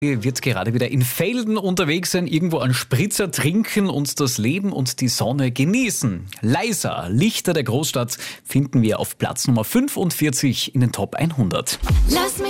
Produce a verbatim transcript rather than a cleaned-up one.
wird gerade wieder in Felden unterwegs sein, irgendwo einen Spritzer trinken und das Leben und die Sonne genießen. Leiser, Lichter der Großstadt finden wir auf Platz Nummer fünfundvierzig in den Top hundert. Lass mich